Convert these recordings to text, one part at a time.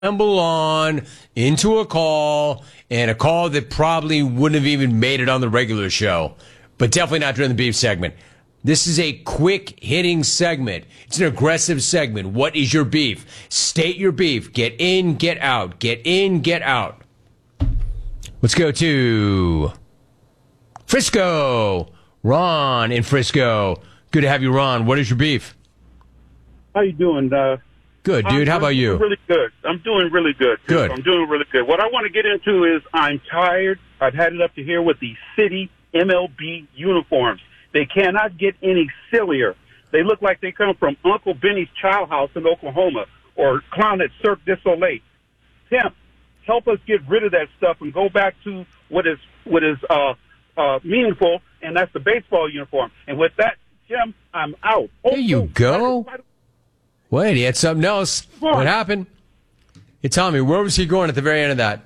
stumble on into a call, and a call that probably wouldn't have even made it on the regular show, but definitely not during the beef segment. This is a quick hitting segment. It's an aggressive segment. What is your beef? State your beef. Get in, get out. Get in, get out. Let's go to Frisco. Ron in Frisco. Good to have you, Ron. What is your beef? How you doing? Good, dude. How about you? Really good. I'm doing really good. Good. I'm doing really good. What I want to get into is I'm tired. I've had it up to here with the city MLB uniforms. They cannot get any sillier. They look like they come from Uncle Benny's Child House in Oklahoma or Clown at Cirque du Soleil. Tim, help us get rid of that stuff and go back to what is meaningful, and that's the baseball uniform. And with that, Jim, I'm out. There you go. Wait, he had something else. What happened? Hey, Tommy, where was he going at the very end of that?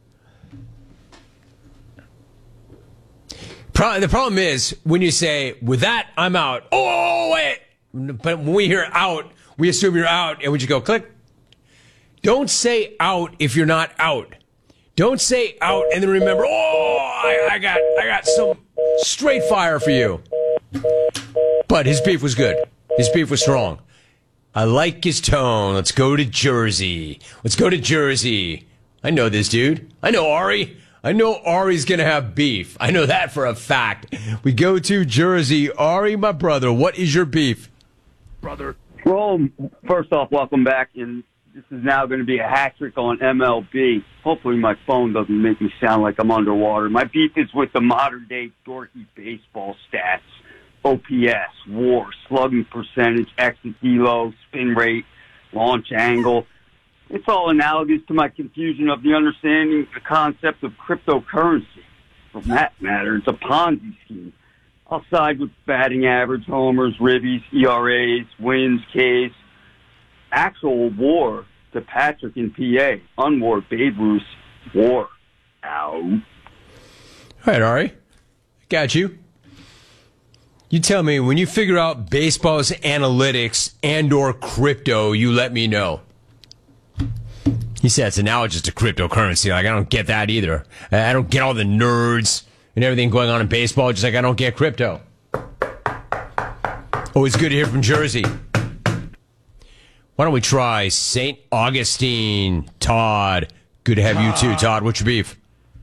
The problem is when you say, with that, I'm out. Oh, wait. But when we hear out, we assume you're out, and we just go click. Don't say out if you're not out. Don't say out and then remember, I got some straight fire for you. But his beef was good. His beef was strong. I like his tone. Let's go to Jersey. I know this dude. I know Ari. I know Ari's going to have beef. I know that for a fact. We go to Jersey. Ari, my brother, what is your beef? Brother. Well, first off, welcome back. And this is now going to be a hat trick on MLB. Hopefully my phone doesn't make me sound like I'm underwater. My beef is with the modern-day dorky baseball stats. OPS, WAR, slugging percentage, exit elo, spin rate, launch angle. It's all analogous to my confusion of the understanding of the concept of cryptocurrency. For that matter, it's a Ponzi scheme. I'll side with batting average, homers, ribbies, ERAs, wins, Ks. Actual WAR to Patrick in PA. Unwar Babe Ruth. WAR. Ow. All right, Ari. Got you. You tell me, when you figure out baseball's analytics and or crypto, you let me know. He said it's analogous to cryptocurrency. Like, I don't get that either. I don't get all the nerds and everything going on in baseball, just like I don't get crypto. Always good to hear from Jersey. Why don't we try St. Augustine? Todd. Good to have you too, Todd. What's your beef?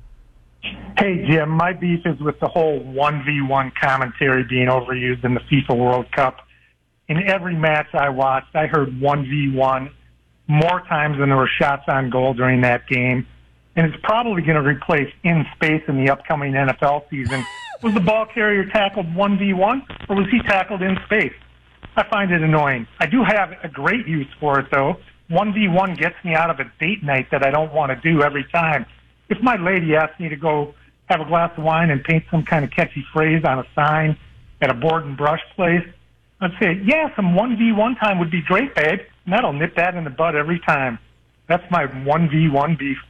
Hey, Jim, my beef is with the whole 1v1 commentary being overused in the FIFA World Cup. In every match I watched, I heard 1v1 more times than there were shots on goal during that game. And it's probably going to replace in space in the upcoming NFL season. Was the ball carrier tackled 1v1, or was he tackled in space? I find it annoying. I do have a great use for it, though. 1v1 gets me out of a date night that I don't want to do every time. If my lady asks me to go have a glass of wine and paint some kind of catchy phrase on a sign at a board and brush place, I'd say, yeah, some 1v1 time would be great, babe. And that'll nip that in the bud every time. That's my 1v1 beef.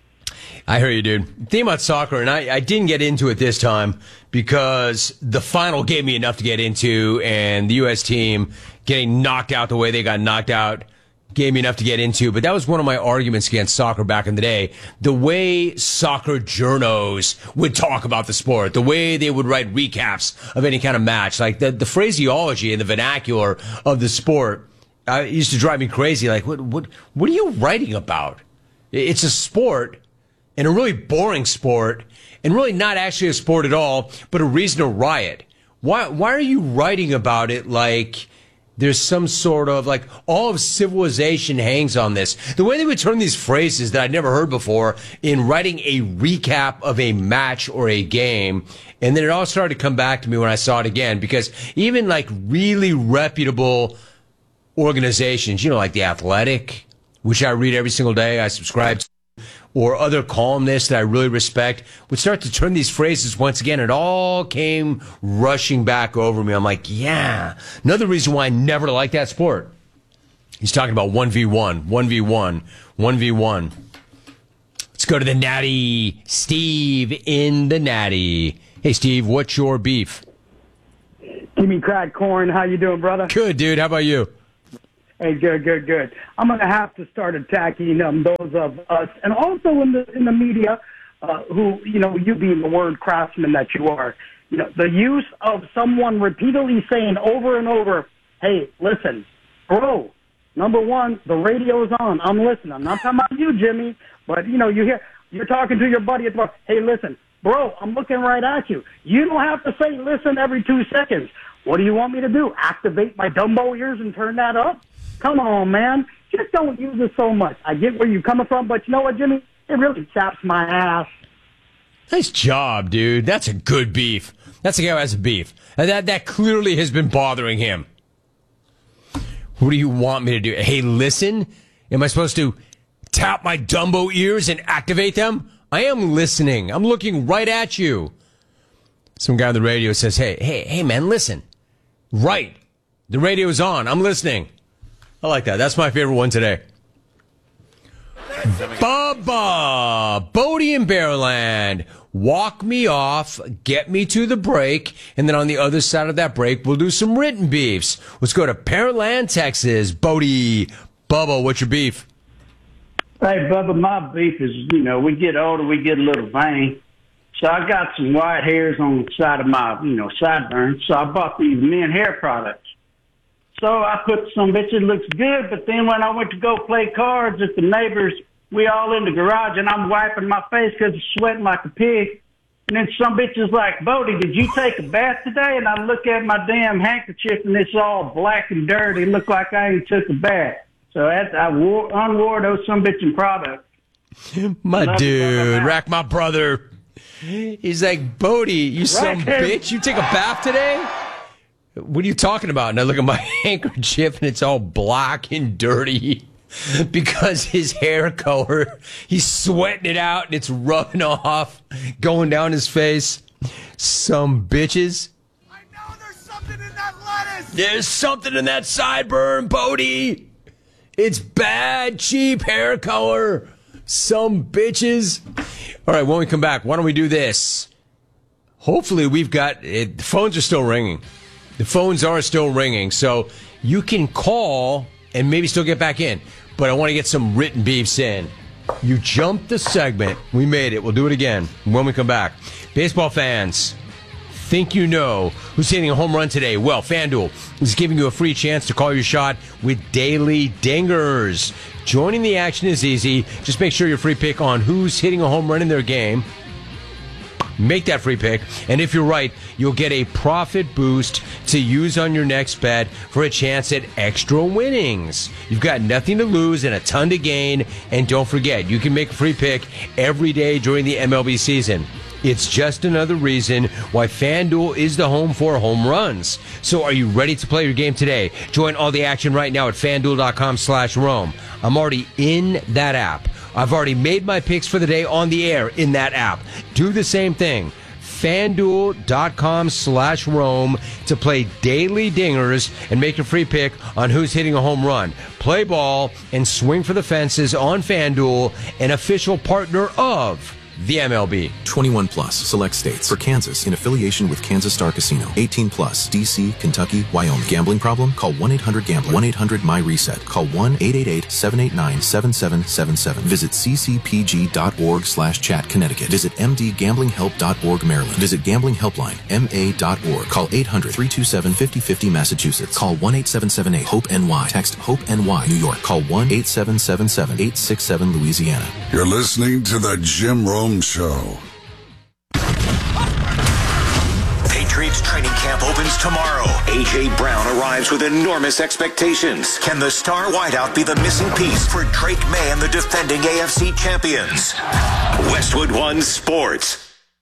I hear you, dude. Theme about soccer, and I didn't get into it this time because the final gave me enough to get into, and the U.S. team getting knocked out the way they got knocked out gave me enough to get into. But that was one of my arguments against soccer back in the day. The way soccer journos would talk about the sport, the way they would write recaps of any kind of match, like the phraseology and the vernacular of the sport used to drive me crazy. Like, what are you writing about? It's a sport, and a really boring sport, and really not actually a sport at all, but a reason to riot. Why are you writing about it like there's some sort of, like, all of civilization hangs on this? The way they would turn these phrases that I'd never heard before in writing a recap of a match or a game, and then it all started to come back to me when I saw it again, because even, like, really reputable organizations, you know, like The Athletic, which I read every single day, I subscribe to, or other columnists that I really respect, would start to turn these phrases once again. It all came rushing back over me. I'm like, yeah, another reason why I never liked that sport. He's talking about 1v1, 1v1, 1v1. Let's go to the Natty. Steve in the Natty. Hey, Steve, what's your beef? Give me crack corn. How you doing, brother? Good, dude. How about you? Hey, good. I'm going to have to start attacking those of us, and also in the media, who, you being the word craftsman that you are, the use of someone repeatedly saying over and over, hey, listen, bro, number one, the radio's on. I'm listening. I'm not talking about you, Jimmy, but, you're talking to your buddy at the bar. Hey, listen, bro, I'm looking right at you. You don't have to say listen every 2 seconds. What do you want me to do? Activate my Dumbo ears and turn that up? Come on, man. Just don't use it so much. I get where you're coming from, but you know what, Jimmy? It really chaps my ass. Nice job, dude. That's a good beef. That's a guy who has a beef. That clearly has been bothering him. What do you want me to do? Hey, listen? Am I supposed to tap my Dumbo ears and activate them? I am listening. I'm looking right at you. Some guy on the radio says, hey, man, listen. Right. The radio's on. I'm listening. I like that. That's my favorite one today. Bubba, Bodie in Bearland. Walk me off, get me to the break, and then on the other side of that break, we'll do some written beefs. Let's go to Pearland, Texas. Bodie, Bubba, what's your beef? Hey, Bubba, my beef is, we get older, we get a little vain. So I got some white hairs on the side of my, sideburns. So I bought these men hair products. So I put some bitch, it looks good, but then when I went to go play cards at the neighbors, we all in the garage, and I'm wiping my face because I'm sweating like a pig. And then some bitch is like, Bodie, did you take a bath today? And I look at my damn handkerchief, and it's all black and dirty. It looked like I ain't took a bath. So I unwore those some bitchin' products. My dude, Rack, my brother. He's like, Bodie, you some bitch. You take a bath today? What are you talking about? And I look at my handkerchief, and it's all black and dirty because his hair color, he's sweating it out, and it's rubbing off, going down his face. Some bitches. I know there's something in that lettuce. There's something in that sideburn, Bodie. It's bad, cheap hair color. Some bitches. All right, when we come back, why don't we do this? Hopefully we've got it. The phones are still ringing. The phones are still ringing, so you can call and maybe still get back in. But I want to get some written beefs in. You jumped the segment. We made it. We'll do it again when we come back. Baseball fans, think you know who's hitting a home run today? Well, FanDuel is giving you a free chance to call your shot with Daily Dingers. Joining the action is easy. Just make sure your free pick on who's hitting a home run in their game. Make that free pick, and if you're right, you'll get a profit boost to use on your next bet for a chance at extra winnings. You've got nothing to lose and a ton to gain, and don't forget, you can make a free pick every day during the MLB season. It's just another reason why FanDuel is the home for home runs. So are you ready to play your game today? Join all the action right now at FanDuel.com/Rome. I'm already in that app. I've already made my picks for the day on the air in that app. Do the same thing. FanDuel.com/Rome to play Daily Dingers and make your free pick on who's hitting a home run. Play ball and swing for the fences on FanDuel, an official partner of the MLB. 21 plus, select states. For Kansas, in affiliation with Kansas Star Casino. 18 plus, D.C., Kentucky, Wyoming. Gambling problem? Call 1-800-GAMBLER. 1-800-MY-RESET. Call 1-888-789-7777. Visit ccpg.org/chat Connecticut. Visit mdgamblinghelp.org Maryland. Visit Gambling Helpline, ma.org. Call 800-327-5050 Massachusetts. Call 1-8778-HOPE-NY. Text HOPE-NY New York. Call 1-8777-867 Louisiana. You're listening to the Jim Rome Show. Patriots training camp opens tomorrow. A.J. Brown arrives with enormous expectations. Can the star wideout be the missing piece for Drake May and the defending AFC champions? Westwood One Sports.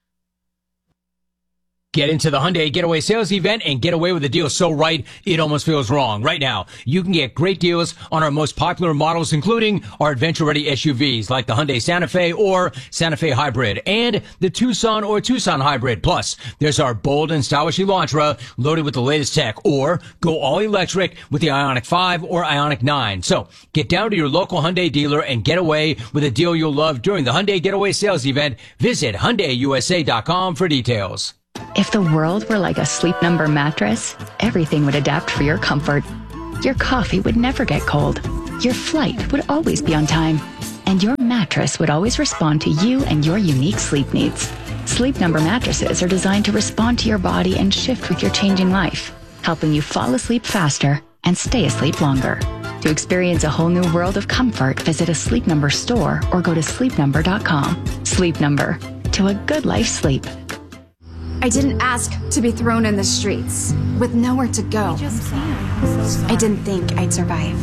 Get into the Hyundai Getaway Sales Event and get away with a deal so right, it almost feels wrong. Right now, you can get great deals on our most popular models, including our adventure-ready SUVs like the Hyundai Santa Fe or Santa Fe Hybrid and the Tucson or Tucson Hybrid. Plus, there's our bold and stylish Elantra loaded with the latest tech, or go all-electric with the Ioniq 5 or Ioniq 9. So, get down to your local Hyundai dealer and get away with a deal you'll love during the Hyundai Getaway Sales Event. Visit HyundaiUSA.com for details. If the world were like a Sleep Number mattress, everything would adapt for your comfort. your coffee would never get cold, your flight would always be on time, and your mattress would always respond to you and your unique sleep needs. Sleep Number mattresses are designed to respond to your body and shift with your changing life, helping you fall asleep faster and stay asleep longer. To experience a whole new world of comfort, visit a Sleep Number store or go to sleepnumber.com. Sleep Number, to a good life sleep. I didn't ask to be thrown in the streets with nowhere to go. I didn't think I'd survive.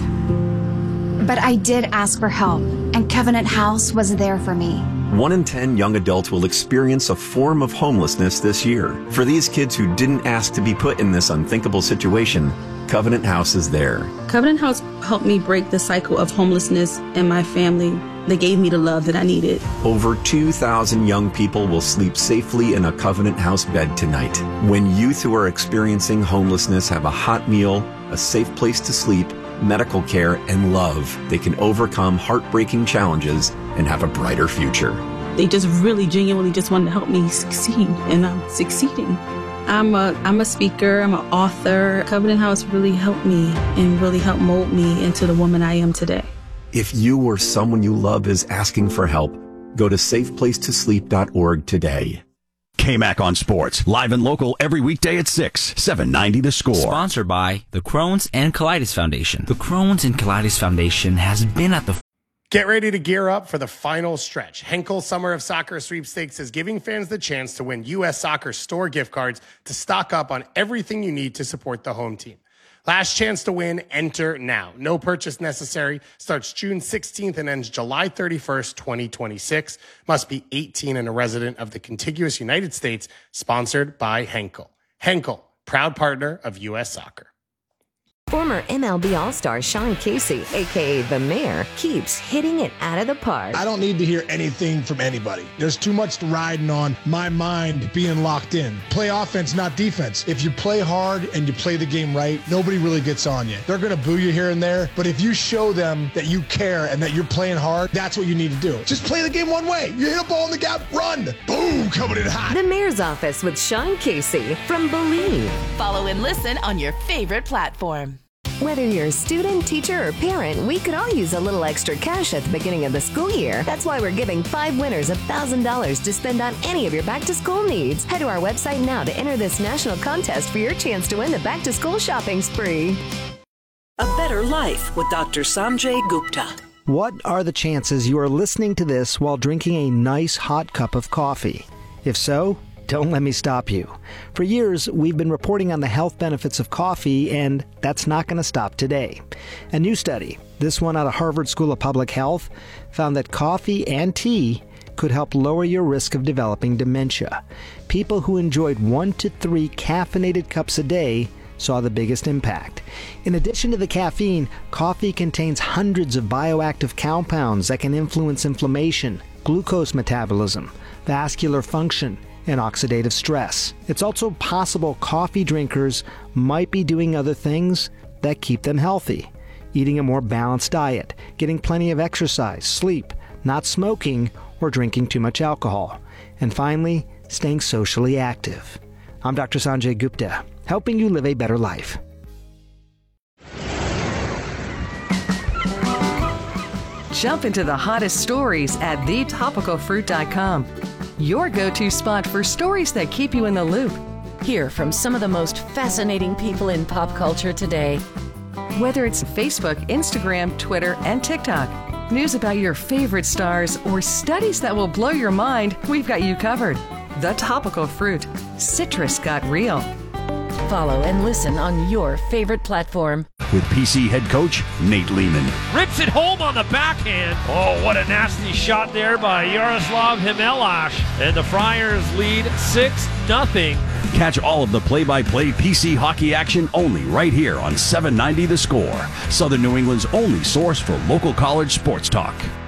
But I did ask for help, and Covenant House was there for me. 1 in 10 young adults will experience a form of homelessness this year. For these kids who didn't ask to be put in this unthinkable situation, Covenant House is there. Covenant House helped me break the cycle of homelessness in my family. They gave me the love that I needed. Over 2,000 young people will sleep safely in a Covenant House bed tonight. When youth who are experiencing homelessness have a hot meal, a safe place to sleep, medical care, and love, they can overcome heartbreaking challenges and have a brighter future. They just really genuinely just wanted to help me succeed, and I'm succeeding. I'm a speaker, I'm an author. Covenant House really helped me and really helped mold me into the woman I am today. If you or someone you love is asking for help, go to safeplacetosleep.org today. KMAC on Sports, live and local every weekday at 6, 790 The Score. Sponsored by the Crohn's and Colitis Foundation. The Crohn's and Colitis Foundation has been at the... Get ready to gear up for the final stretch. Henkel Summer of Soccer Sweepstakes is giving fans the chance to win U.S. Soccer store gift cards to stock up on everything you need to support the home team. Last chance to win, enter now. No purchase necessary. Starts June 16th and ends July 31st, 2026. Must be 18 and a resident of the contiguous United States. Sponsored by Henkel. Henkel, proud partner of U.S. Soccer. Former MLB All-Star Sean Casey, a.k.a. The Mayor, keeps hitting it out of the park. I don't need to hear anything from anybody. There's too much riding on my mind being locked in. Play offense, not defense. If you play hard and you play the game right, nobody really gets on you. They're going to boo you here and there, but if you show them that you care and that you're playing hard, that's what you need to do. Just play the game one way. You hit a ball in the gap, run. Boom, coming in hot. The Mayor's Office with Sean Casey from Believe. Follow and listen on your favorite platform. Whether you're a student, teacher, or parent, we could all use a little extra cash at the beginning of the school year. That's why we're giving 5 winners $1,000 to spend on any of your back-to-school needs. Head to our website now to enter this national contest for your chance to win the back-to-school shopping spree. A Better Life with Dr. Sanjay Gupta. What are the chances you are listening to this while drinking a nice hot cup of coffee? If so, don't let me stop you. For years, we've been reporting on the health benefits of coffee, and that's not going to stop today. A new study, this one out of Harvard School of Public Health, found that coffee and tea could help lower your risk of developing dementia. People who enjoyed 1 to 3 caffeinated cups a day saw the biggest impact. In addition to the caffeine, coffee contains hundreds of bioactive compounds that can influence inflammation, glucose metabolism, vascular function, and oxidative stress. It's also possible coffee drinkers might be doing other things that keep them healthy. Eating a more balanced diet, getting plenty of exercise, sleep, not smoking, or drinking too much alcohol. And finally, staying socially active. I'm Dr. Sanjay Gupta, helping you live a better life. Jump into the hottest stories at thetopicalfruit.com. Your go-to spot for stories that keep you in the loop. Hear from some of the most fascinating people in pop culture today. Whether it's Facebook, Instagram, Twitter, and TikTok, news about your favorite stars, or studies that will blow your mind, we've got you covered. The Topical Fruit. Citrus got real. Follow and listen on your favorite platform. With PC head coach Nate Lehman. Rips it home on the backhand. Oh, what a nasty shot there by Yaroslav Himelash. And the Friars lead 6-0. Catch all of the play-by-play PC hockey action only right here on 790 The Score, Southern New England's only source for local college sports talk.